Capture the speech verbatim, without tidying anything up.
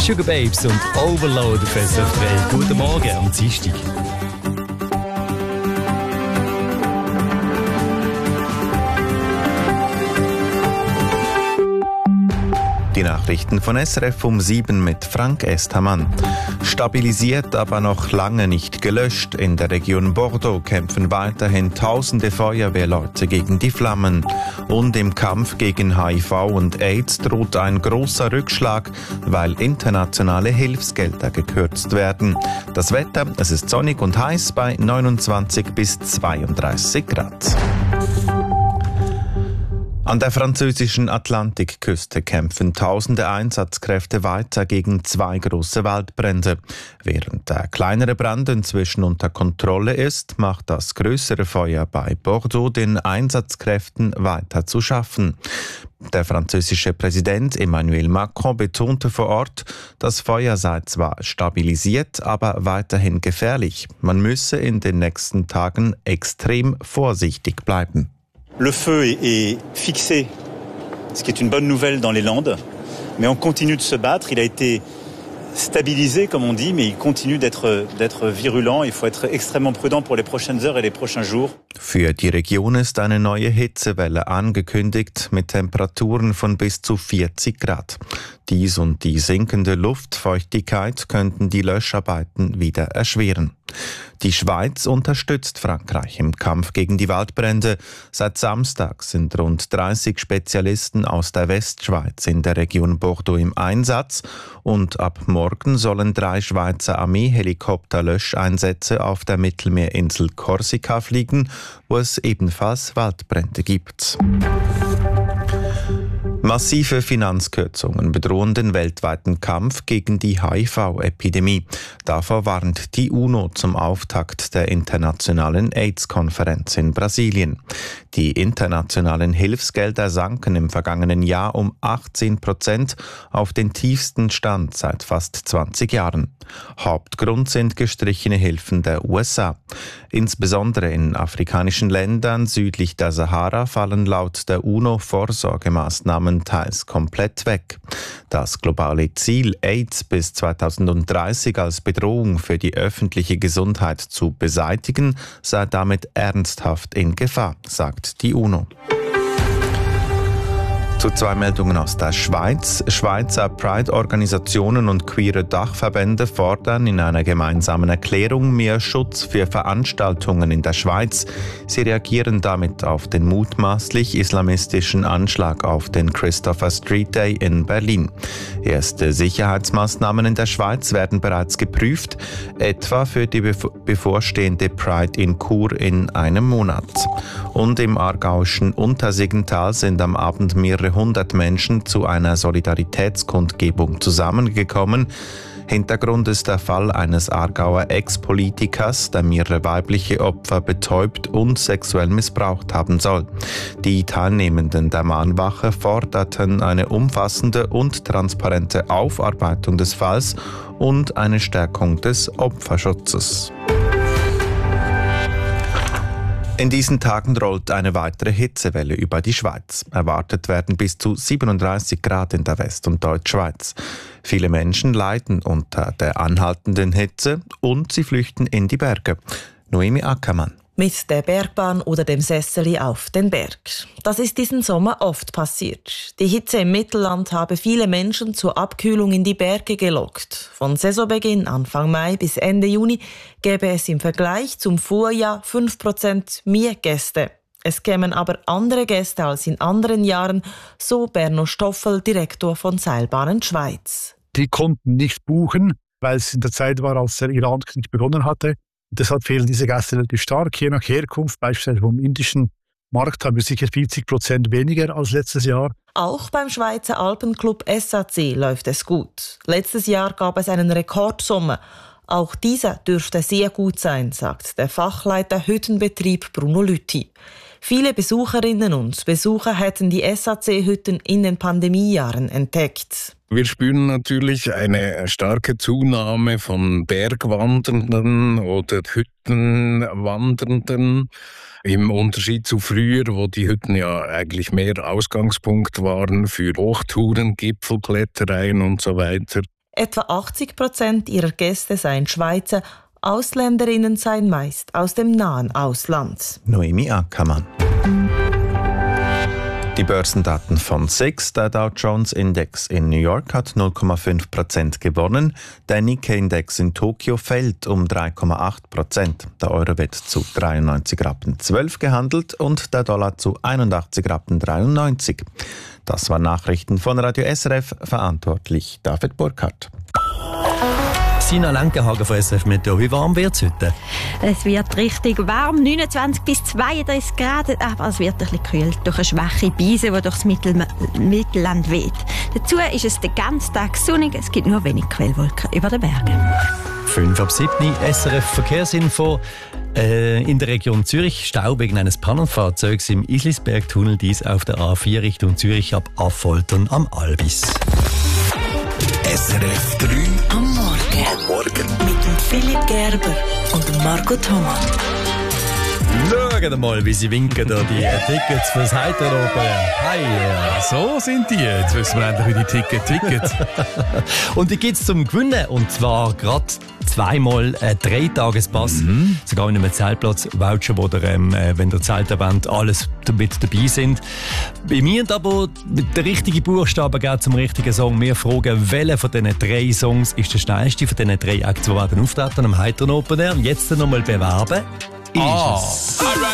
Sugababes und Overload auf S R F drei. Guten Morgen am Dienstag. Die Nachrichten von S R F um sieben mit Frank Estermann. Stabilisiert, aber noch lange nicht gelöscht. In der Region Bordeaux kämpfen weiterhin tausende Feuerwehrleute gegen die Flammen. Und im Kampf gegen H I V und AIDS droht ein großer Rückschlag, weil internationale Hilfsgelder gekürzt werden. Das Wetter, es ist sonnig und heiß bei neunundzwanzig bis zweiunddreißig Grad. An der französischen Atlantikküste kämpfen tausende Einsatzkräfte weiter gegen zwei große Waldbrände. Während der kleinere Brand inzwischen unter Kontrolle ist, macht das größere Feuer bei Bordeaux den Einsatzkräften weiter zu schaffen. Der französische Präsident Emmanuel Macron betonte vor Ort, das Feuer sei zwar stabilisiert, aber weiterhin gefährlich. Man müsse in den nächsten Tagen extrem vorsichtig bleiben. Le feu est, est fixé, ce qui est une bonne nouvelle dans les Landes, mais on continue de se battre. Il a été stabilisé, comme on dit, mais il continue d'être, d'être virulent. Il faut être extrêmement prudent pour les prochaines heures et les prochains jours. Für die Region ist eine neue Hitzewelle angekündigt mit Temperaturen von bis zu vierzig Grad. Dies und die sinkende Luftfeuchtigkeit könnten die Löscharbeiten wieder erschweren. Die Schweiz unterstützt Frankreich im Kampf gegen die Waldbrände. Seit Samstag sind rund dreißig Spezialisten aus der Westschweiz in der Region Bordeaux im Einsatz und ab morgen sollen drei Schweizer Armeehelikopter-Löscheinsätze auf der Mittelmeerinsel Korsika fliegen, wo es ebenfalls Waldbrände gibt. Massive Finanzkürzungen bedrohen den weltweiten Kampf gegen die H I V-Epidemie. Davor warnt die UNO zum Auftakt der internationalen AIDS-Konferenz in Brasilien. Die internationalen Hilfsgelder sanken im vergangenen Jahr um achtzehn Prozent auf den tiefsten Stand seit fast zwanzig Jahren. Hauptgrund sind gestrichene Hilfen der U S A. Insbesondere in afrikanischen Ländern südlich der Sahara fallen laut der UNO Vorsorgemaßnahmen teils komplett weg. Das globale Ziel, AIDS bis zweitausenddreißig als Bedrohung für die öffentliche Gesundheit zu beseitigen, sei damit ernsthaft in Gefahr, sagt die UNO. Zu zwei Meldungen aus der Schweiz. Schweizer Pride-Organisationen und queere Dachverbände fordern in einer gemeinsamen Erklärung mehr Schutz für Veranstaltungen in der Schweiz. Sie reagieren damit auf den mutmaßlich islamistischen Anschlag auf den Christopher Street Day in Berlin. Erste Sicherheitsmaßnahmen in der Schweiz werden bereits geprüft, etwa für die bevorstehende Pride in Chur in einem Monat. Und im aargauischen Untersiggenthal sind am Abend mehrere hundert Menschen zu einer Solidaritätskundgebung zusammengekommen. Hintergrund ist der Fall eines Aargauer Ex-Politikers, der mehrere weibliche Opfer betäubt und sexuell missbraucht haben soll. Die Teilnehmenden der Mahnwache forderten eine umfassende und transparente Aufarbeitung des Falls und eine Stärkung des Opferschutzes. In diesen Tagen rollt eine weitere Hitzewelle über die Schweiz. Erwartet werden bis zu siebenunddreißig Grad in der West- und Deutschschweiz. Viele Menschen leiden unter der anhaltenden Hitze und sie flüchten in die Berge. Noemi Ackermann. Mit der Bergbahn oder dem Sesseli auf den Berg. Das ist diesen Sommer oft passiert. Die Hitze im Mittelland habe viele Menschen zur Abkühlung in die Berge gelockt. Von Saisonbeginn Anfang Mai bis Ende Juni gäbe es im Vergleich zum Vorjahr fünf Prozent mehr Gäste. Es kämen aber andere Gäste als in anderen Jahren, so Berno Stoffel, Direktor von Seilbahnen Schweiz. Die konnten nicht buchen, weil es in der Zeit war, als der Irankrieg begonnen hatte. Deshalb fehlen diese Gäste relativ stark. Je nach Herkunft, beispielsweise vom indischen Markt, haben wir sicher vierzig Prozent weniger als letztes Jahr. Auch beim Schweizer Alpenclub S A C läuft es gut. Letztes Jahr gab es einen Rekordsommer. Auch dieser dürfte sehr gut sein, sagt der Fachleiter Hüttenbetrieb Bruno Lüthi. Viele Besucherinnen und Besucher hätten die S A C-Hütten in den Pandemiejahren entdeckt. Wir spüren natürlich eine starke Zunahme von Bergwandernden oder Hüttenwandernden. Im Unterschied zu früher, wo die Hütten ja eigentlich mehr Ausgangspunkt waren für Hochtouren, Gipfelklettereien und so weiter. Etwa achtzig Prozent ihrer Gäste seien Schweizer, Ausländerinnen seien meist aus dem nahen Ausland. Noemi Ackermann. Die Börsendaten von S I X, der Dow Jones Index in New York hat null Komma fünf Prozent gewonnen, der Nikkei Index in Tokio fällt um drei Komma acht Prozent. Der Euro wird zu dreiundneunzig Rappen zwölf gehandelt und der Dollar zu einundachtzig Rappen dreiundneunzig. Das waren Nachrichten von Radio S R F, verantwortlich David Burkhardt. Sina Lenkenhagen von S R F Meteo. Wie warm wird es heute? Es wird richtig warm, neunundzwanzig bis zweiunddreißig Grad, aber es wird ein bisschen gekühlt durch eine schwache Brise, die durchs Mittel- Mittelland weht. Dazu ist es den ganzen Tag sonnig, es gibt nur wenig Quellwolken über den Bergen. fünf ab sieben, S R F Verkehrsinfo. Äh, in der Region Zürich Stau wegen eines Pannenfahrzeugs im Islisbergtunnel, dies auf der A vier Richtung Zürich ab Affoltern am Albis. S R F drei am Morgen. Am Morgen. Mit dem Philipp Gerber und dem Marco Thomas. Schaut mal, wie sie winken, da, die Tickets fürs Heiteropen. Hi, yeah. So sind die. Jetzt wissen wir endlich, wie die Ticket ticket. Und die gibt es zum Gewinnen. Und zwar gerade zweimal ein Dreitagespass. Mhm. Sogar in einem Zeltplatz-Voucher, wo der, ähm, wenn der Zeltabend alles mit dabei sind. Bei mir aber den richtigen Buchstaben geht zum richtigen Song. Wir fragen, welcher von diesen drei Songs ist der schnellste von diesen drei Acts, die werden auftreten am Heiteren Open Air. Und jetzt noch mal bewerben. Ah. Ist es